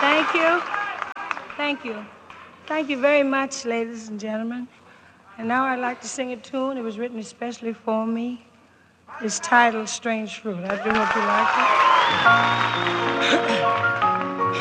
Thank you. Thank you. Thank you very much, ladies and gentlemen. And now I'd like to sing a tune. It was written especially for me. It's titled Strange Fruit. I do hope you like it.